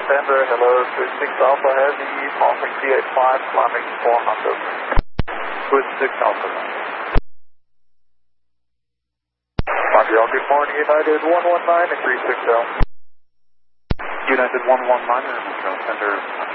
Sender, hello, 26 Alpha Heavy, offering CH5, climbing 400. 26 Alpha. Montreal, good morning, United 119 and 360. United 119 and Montreal Center.